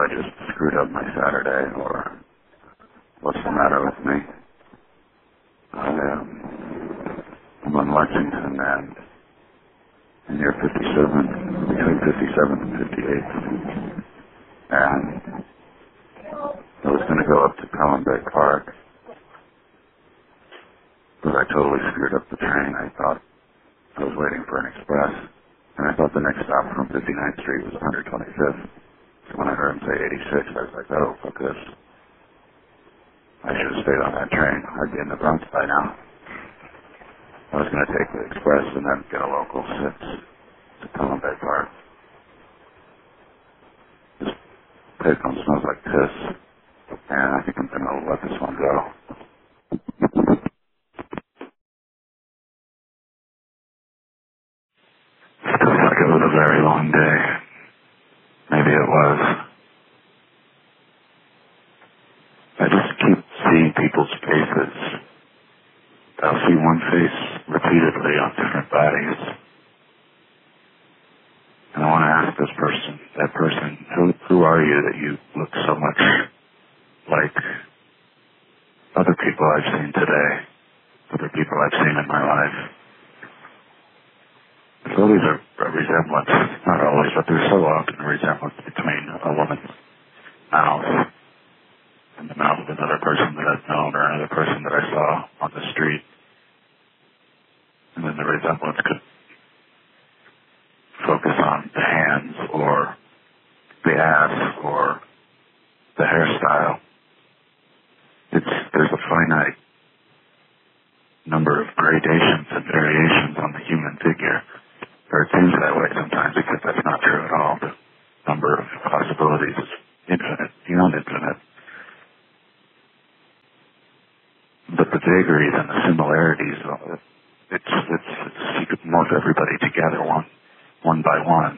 I just screwed up my Saturday, or what's the matter with me. I'm on Lexington and near 57, between 57th and 58th. And I was going to go up to Pelham Bay Park, but I totally screwed up the train. I thought I was waiting for an express, and I thought the next stop from 59th Street was 125th. So when I heard him say 86, I was like, oh, fuck this. I should have stayed on that train. I'd be in the Bronx by now. I was going to take the express and then get a local 6 to Pelham Bay Park. This payphone smells like piss, and I think I'm going to let this one go. It feels like it was a very long day. Maybe it was. I just keep seeing people's faces. I'll see one face repeatedly on different bodies. And I want to ask that person, who are you that you look so much like other people I've seen today, other people I've seen in my life? There's always a resemblance, not always, but there's so often a resemblance between a woman's mouth and the mouth of another person that I've known or another person that I saw on the street. And then the resemblance could focus on the hands or the ass or the hairstyle. There's a finite number of gradations and variations on the human figure. Or it seems that way sometimes, because that's not true at all. The number of possibilities is infinite, beyond infinite. But the vagaries and the similarities, you could morph everybody together one by one.